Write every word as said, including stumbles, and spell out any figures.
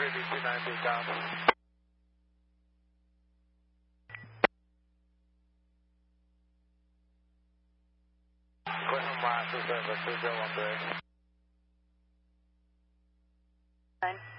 three B two nine two down. Clinton Mile two seven two zero one three. Fine.